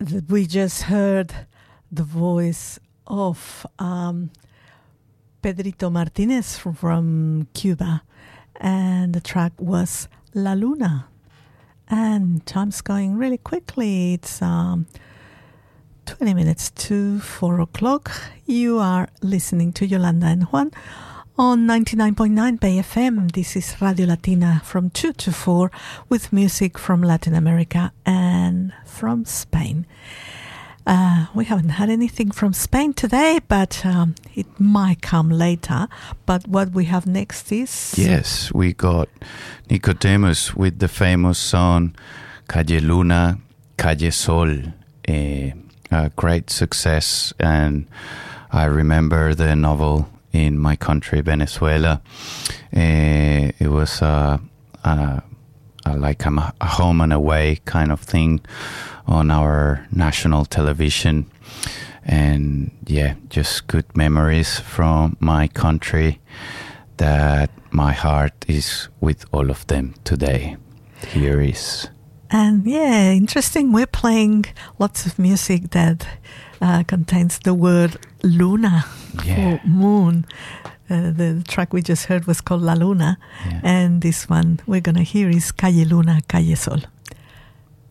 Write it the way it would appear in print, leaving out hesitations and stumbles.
We just heard the voice of Pedrito Martinez from Cuba, and the track was La Luna. And time's going really quickly. It's 20 minutes to 4 o'clock. You are listening to Yolanda and Juan on 99.9 Bay FM. This is Radio Latina from 2 to 4 with music from Latin America and from Spain. We haven't had anything from Spain today, but it might come later. But what we have next is... Yes, we got Nicodemus with the famous song Calle Luna, Calle Sol, a great success. And I remember the novel in my country, Venezuela. It was like a home and away kind of thing on our national television. And yeah, just good memories from my country that my heart is with all of them today. Here is... And yeah, interesting. We're playing lots of music that contains the word Luna, for moon. The track we just heard was called La Luna. Yeah. And this one we're going to hear is Calle Luna, Calle Sol.